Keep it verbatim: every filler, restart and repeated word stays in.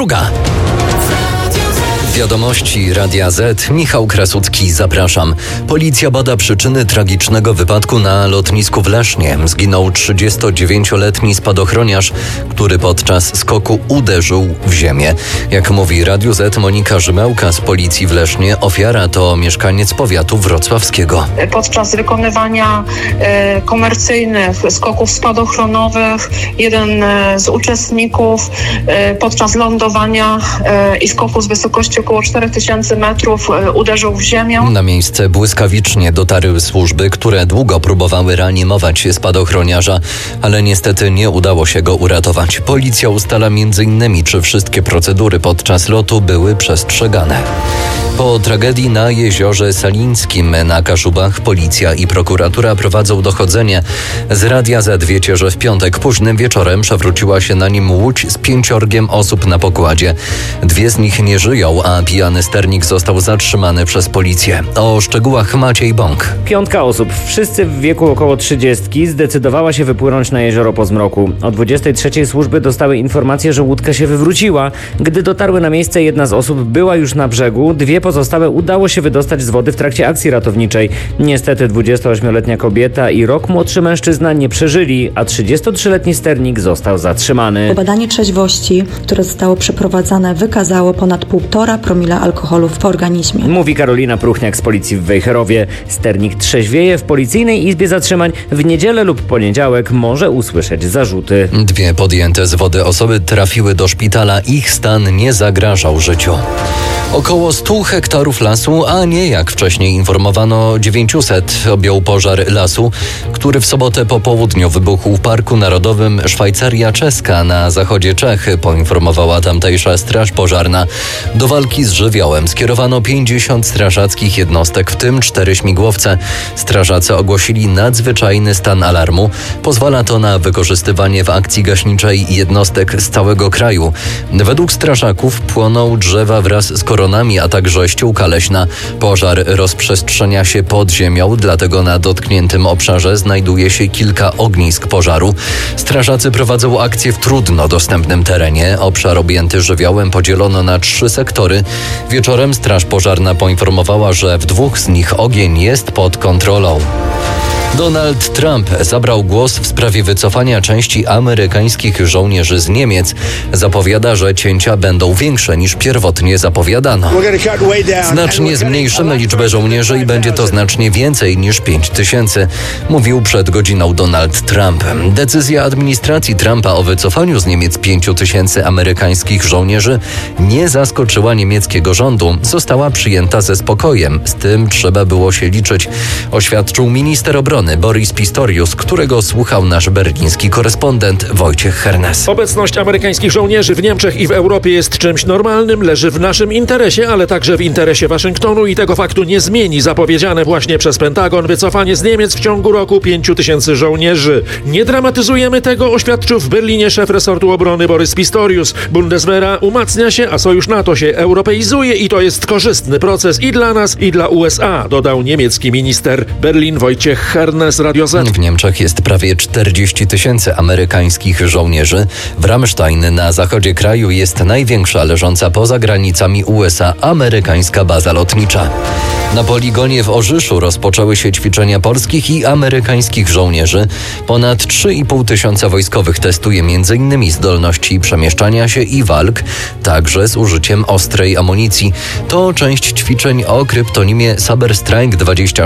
druga. Wiadomości Radia Z. Michał Krasucki, zapraszam. Policja bada przyczyny tragicznego wypadku na lotnisku w Lesznie. Zginął trzydziestodziewięcioletni spadochroniarz, który podczas skoku uderzył w ziemię. Jak mówi Radiu Z Monika Rzymełka z policji w Lesznie, ofiara to mieszkaniec powiatu wrocławskiego. Podczas wykonywania e, komercyjnych skoków spadochronowych jeden e, z uczestników e, podczas lądowania e, i skoku z wysokości około cztery tysiące metrów uderzył w ziemię. Na miejsce błyskawicznie dotarły służby, które długo próbowały reanimować spadochroniarza, ale niestety nie udało się go uratować. Policja ustala między innymi, czy wszystkie procedury podczas lotu były przestrzegane. Po tragedii na jeziorze Salińskim na Kaszubach policja i prokuratura prowadzą dochodzenie. Z Radia Z wiecie, że w piątek późnym wieczorem przewróciła się na nim łódź z pięciorgiem osób na pokładzie. Dwie z nich nie żyją, a pijany sternik został zatrzymany przez policję. O szczegółach Maciej Bąk. Piątka osób, wszyscy w wieku około trzydziestki, zdecydowała się wypłynąć na jezioro po zmroku. O dwudziestej trzeciej służby dostały informację, że łódka się wywróciła. Gdy dotarły na miejsce, jedna z osób była już na brzegu, dwie pozostałe udało się wydostać z wody w trakcie akcji ratowniczej. Niestety dwudziestoośmioletnia kobieta i rok młodszy mężczyzna nie przeżyli, a trzydziestotrzyletni sternik został zatrzymany. Badanie trzeźwości, które zostało przeprowadzane, wykazało ponad półtora promila alkoholu w organizmie. Mówi Karolina Pruchniak z policji w Wejherowie. Sternik trzeźwieje. W policyjnej izbie zatrzymań w niedzielę lub poniedziałek może usłyszeć zarzuty. Dwie podjęte z wody osoby trafiły do szpitala. Ich stan nie zagrażał życiu. Około stu hektarów lasu, a nie jak wcześniej informowano dziewięćset, objął pożar lasu, który w sobotę po południu wybuchł w Parku Narodowym Szwajcaria Czeska na zachodzie Czech, poinformowała tamtejsza straż pożarna. Do walki z żywiołem skierowano pięćdziesiąt strażackich jednostek, w tym cztery śmigłowce. Strażacy ogłosili nadzwyczajny stan alarmu. Pozwala to na wykorzystywanie w akcji gaśniczej jednostek z całego kraju. Według strażaków płoną drzewa wraz z koronami, a także ściółka leśna. Pożar rozprzestrzenia się pod ziemią, dlatego na dotkniętym obszarze znajduje się kilka ognisk pożaru. Strażacy prowadzą akcję w trudno dostępnym terenie. Obszar objęty żywiołem podzielono na trzy sektory. Wieczorem straż pożarna poinformowała, że w dwóch z nich ogień jest pod kontrolą. Donald Trump zabrał głos w sprawie wycofania części amerykańskich żołnierzy z Niemiec. Zapowiada, że cięcia będą większe niż pierwotnie zapowiadano. Znacznie zmniejszymy liczbę żołnierzy i będzie to znacznie więcej niż pięć tysięcy, mówił przed godziną Donald Trump. Decyzja administracji Trumpa o wycofaniu z Niemiec pięciu tysięcy amerykańskich żołnierzy nie zaskoczyła niemieckiego rządu. Została przyjęta ze spokojem. Z tym trzeba było się liczyć, oświadczył minister obrony Boris Pistorius, którego słuchał nasz berliński korespondent Wojciech Hernes. Obecność amerykańskich żołnierzy w Niemczech i w Europie jest czymś normalnym, leży w naszym interesie, ale także w interesie Waszyngtonu i tego faktu nie zmieni zapowiedziane właśnie przez Pentagon wycofanie z Niemiec w ciągu roku pięciu tysięcy żołnierzy. Nie dramatyzujemy tego, oświadczył w Berlinie szef resortu obrony Boris Pistorius. Bundeswehra umacnia się, a sojusz NATO się europeizuje i to jest korzystny proces i dla nas, i dla U S A, dodał niemiecki minister. Berlin, Wojciech Hernes, Radio Z. W Niemczech jest prawie czterdzieści tysięcy amerykańskich żołnierzy. W Ramstein na zachodzie kraju jest największa leżąca poza granicami U S A amerykańska baza lotnicza. Na poligonie w Orzyszu rozpoczęły się ćwiczenia polskich i amerykańskich żołnierzy. Ponad trzy i pół tysiąca wojskowych testuje między innymi zdolności przemieszczania się i walk, także z użyciem ostrej amunicji. To część ćwiczeń o kryptonimie Saber Strike dwadzieścia